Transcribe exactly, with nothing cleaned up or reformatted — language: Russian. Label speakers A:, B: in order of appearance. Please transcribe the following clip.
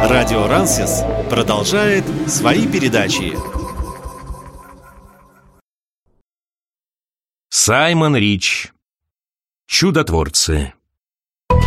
A: Радио Рансис продолжает свои передачи.
B: Саймон Рич. Чудотворцы.